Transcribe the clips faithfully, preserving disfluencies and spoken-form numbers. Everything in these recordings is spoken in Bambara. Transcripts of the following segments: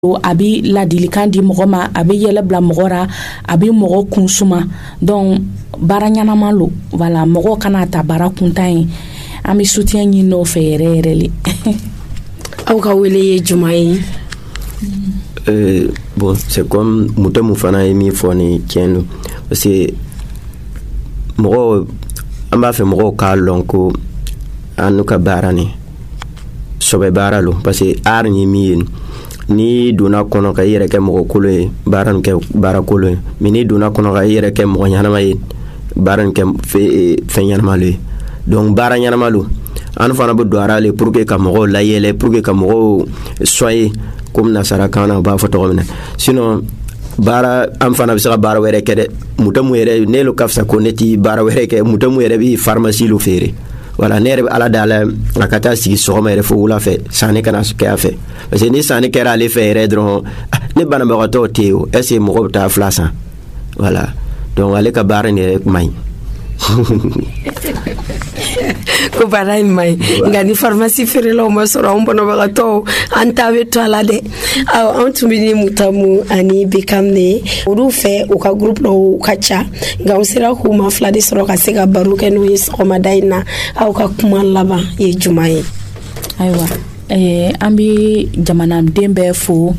a bɛ ladilikan di mɔgɔ ma, a bɛ yɛlɛ bila mɔgɔ ra, a bɛ mɔgɔ kunsuma. Donc baara ɲanama lo, voilà, mɔgɔ kana ta baara kuntan ye. An bɛ soutien ɲini o fɛ yɛrɛ yɛrɛ le. Aw ka wele ye juma ye? Euh, bon, c'est comme muto mufana ye min fɔ ni tiɲɛ don, parce que mɔgɔ an b'a fɛ mɔgɔw k'a lɔn ko an n'u ka baara ni sɔbɛ baara lo, parce que art ni min ye ni donna kɔnɔ ka i yɛrɛ kɛ mɔgɔ kolo ye, baara nin kɛ baara kolo ye, mais ni donna kɔnɔ ka i yɛrɛ kɛ mɔgɔ ɲanama ye, baara nin kɛ fɛn ɲanama lo ye. Donc baara ɲanama lo an fana bɛ don ara le pour que ka mɔgɔw layɛlɛ, pour que ka mɔgɔw soye comme nasara kan na b'a fɔ tɔgɔ min na. Sinon baara an fana bɛ se ka baara wɛrɛ kɛ dɛ, muto mu yɛrɛ ne lo ka fisa ko ne ti baara wɛrɛ kɛ, muto mu yɛrɛ bɛ pharmacie lo feere. Voilà, ne yɛrɛ bɛ ala dala a ka taa sigi sɔgɔma yɛrɛ fo wula fɛ sanni kana kɛ a fɛ, parce que ni sanni kɛra ale fɛ yɛrɛ dɔrɔn ne banabagatɔw tɛ yen o, est ce que mɔgɔw bɛ taa fila san. Voilà, donc ale ka baara ni yɛrɛ man ɲi. Ko baara in man ɲi nka ni pharmacie feerelaw ma sɔrɔ anw banabagatɔw an ta bɛ to a la dɛ. Awɔ, an tun bɛ ni Mutamu ani Bekam ne olu fɛ u ka groupe dɔw ka ca nka u sera k'u ma fila de sɔrɔ ka se ka baro kɛ n'u ye sɔgɔmada in na. Aw ka kuma laban ye juma ye? Ayiwa, eh, an bɛ jamanaden bɛɛ fo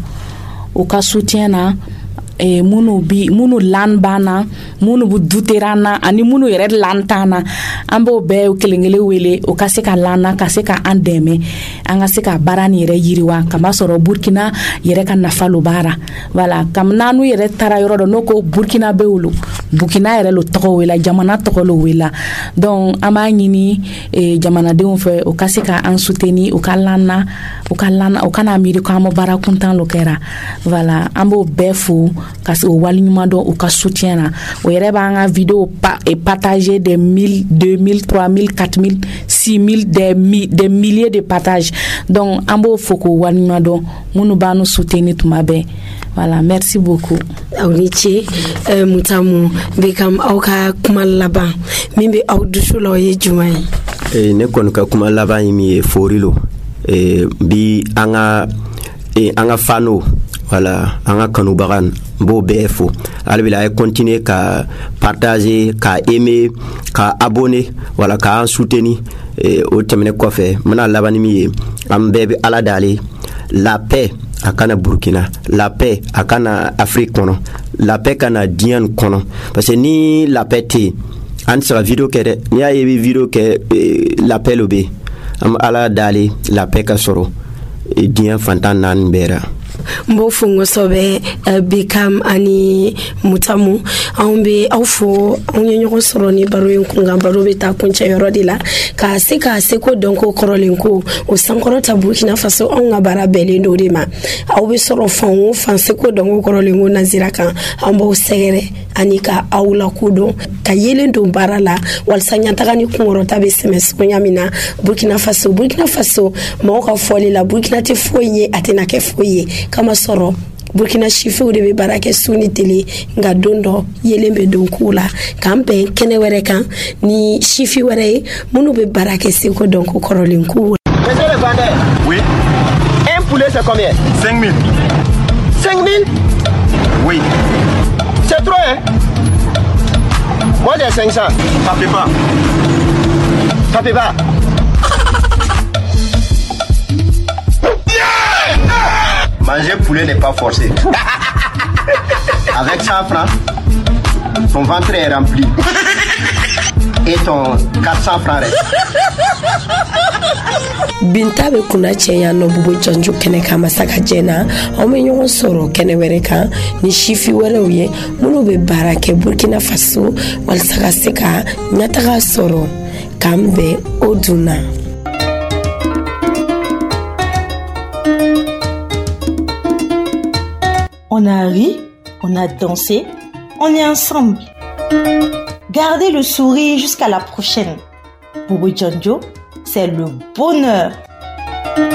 u ka soutien na. Eh, munu bi munu lan bana munu bu duterana ani munu yɛrɛ lan tana an b'o bɛɛ kelenkelen wele o ka se ka lana ka se ka an dɛmɛ an ka se ka baara ni yɛrɛ yiriwa kama sɔrɔ Burkina yɛrɛ ka nafa lo baara. Voilà, kam nanu yɛrɛ tara yɔrɔ dɔ no ko Burkina bɛ wolo, Burkina yɛrɛ lo tɔgɔ wela, jamana tɔgɔ lo wela. Donc an b'a ɲini eh, jamanadenw fɛ o ka se ka an soutenir, o ka lana, o ka lana, o kana miiri ko an ma baara kuntan lo kɛra. Voilà, an b'o bɛɛ fo ka se o wali ɲuman dɔn u ka soutien na. O yɛrɛ b'an ka vidéo pa, et partager des mille, deux mille, trois mille, quatre mille, six mille, des, mi, des milliers de partages. Donc an b'o fo k'o wali ɲuman dɔn minnu b'an nu soutenir tuma bɛɛ. Voilà, merci beaucoup. Aw ni ce, euh, Mutamu, Bekam, aw ka kuma laban min bɛ aw dusu la o ye juma ye? Eh, ne kɔni ka kuma laban ye min ye fori lo. Eh, bi an ka eh, an ka fano, voilà, an ka kanubaga b'o bɛɛ fo. Ale bila a ye continuer ka partager, ka aimer, ka abonner, voilà, ka an soutenir. Eh, o tɛmɛnen kɔfɛ n bɛna laban ni min ye, an bɛɛ bɛ ala dale la paix a kana Burkina, la paix a kana Afrique kɔnɔ, la paix kana diɲɛ kɔnɔ, parce que ni la paix tɛ an tɛ se ka vidéo kɛ dɛ. N'i y'a ye i bɛ vidéo kɛ eh, la paix lo bɛ, an bɛ ala dale la paix ka sɔrɔ eh, diɲɛ fantan naani bɛɛ ra. Mbo fungo sobe uh, Bekam ani Mutamu anw be aw fo anw ye ɲɔgɔn sɔrɔ ni baro in kun kan baro bɛ taa kuncɛ yɔrɔ de la ka se ka se ko dɔn ko kɔrɔlen ko o sankɔrɔ ta Burkina Faso anw ka baara bɛɛlen do de ma. Aw be sɔrɔ fan o fan se ko dɔn ko kɔrɔlen ko nazira kan an b'aw sɛgɛrɛ ani ka aw la kodɔn ka yelen don baara la walasa ɲataga ni kunkɔrɔta bɛ sɛmɛ sogoɲa min na Burkina Faso. Burkina Faso mɔgɔw ka fɔli la Burkina tɛ foyi ye a tɛna kɛ foyi ye kama sɔrɔ Burkina sifiw de bɛ baara kɛ su ni tele nka don dɔ yelen bɛ don k'u la k'an bɛn kɛnɛ wɛrɛ kan ni sifi wɛrɛ ye minnu bɛ baara kɛ seko dɔn ko kɔrɔlen k'u. Monsieur le vendeur, oui. Un poulet c'est combien? cinq mille. cinq mille? Oui. C'est trop hein? Moi j'ai cinq cents. Ça fait pas. Ça fait pas. Manger poulet n'est pas forcé. Avec cent francs, ton ventre est rempli. Et ton quatre cents francs reste. Binta be kuna cɛya nɔ bubu janju kɛnɛ kan masaka jɛna aw bɛ ɲɔgɔn sɔrɔ kɛnɛ wɛrɛ kan ni sifi wɛrɛw ye minnu bɛ baara kɛ Burkina Faso walasa ka se ka ɲataga sɔrɔ k'an bɛn o dunna. On a ri, on a dansé, on est ensemble. Gardez le sourire jusqu'à la prochaine. Boubou Djanjo, c'est le bonheur.